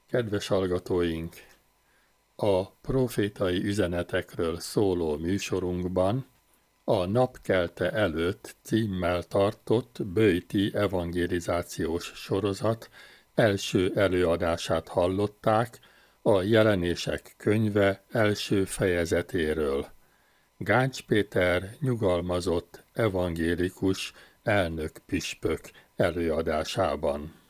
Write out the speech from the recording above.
Kedves hallgatóink! A profétai üzenetekről szóló műsorunkban a Napkelte előtt címmel tartott böjti evangelizációs sorozat első előadását hallották a Jelenések könyve első fejezetéről. Gáncs Péter nyugalmazott evangélikus elnök püspök előadásában.